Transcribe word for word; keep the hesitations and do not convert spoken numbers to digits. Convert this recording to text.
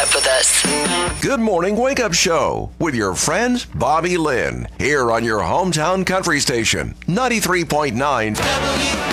up with us. Good morning wake up show with your friend Bobby Lynn here on your hometown country station ninety-three point nine.